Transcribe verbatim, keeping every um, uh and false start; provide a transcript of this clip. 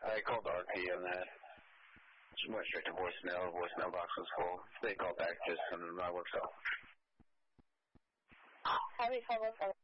I called R P on that. She went straight to voicemail. Voicemail box was full. They called back just when my work's off. How do you call us?